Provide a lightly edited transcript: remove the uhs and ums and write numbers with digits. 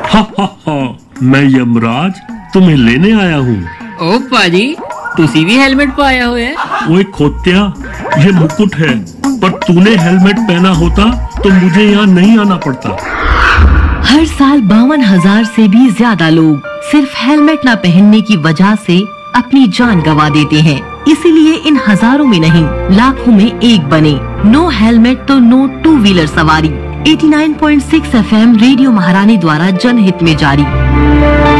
हा हा हा, मैं यमराज तुम्हें लेने आया हूँ। ओ पाजी, तुसी भी हेलमेट पाया हुआ है? ओए खोत्या, ये मुकुट है, पर तूने हेलमेट पहना होता तो मुझे यहाँ नहीं आना पड़ता। हर साल 52,000 से भी ज्यादा लोग सिर्फ हेलमेट न पहनने की वजह से अपनी जान गंवा देते हैं। इसीलिए इन हजारों में नहीं, लाखों में एक बने। नो हेलमेट तो नो टू व्हीलर सवारी। 89.6 FM रेडियो महारानी द्वारा जनहित में जारी।